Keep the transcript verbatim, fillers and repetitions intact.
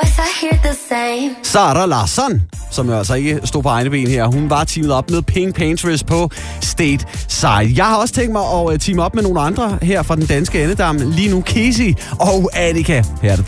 Sara Larsson, som jo altså ikke stod på egne ben her, hun var teamet op med Pink Painters på State Side. Jeg har også tænkt mig at teame op med nogle andre her fra den danske endedam, lige nu Casey og Annika. Her er det